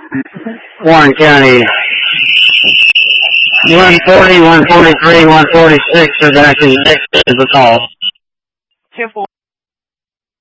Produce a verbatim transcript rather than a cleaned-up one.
Warren County. one forty, one forty-three, one forty-six are back in the next to the call. ten four.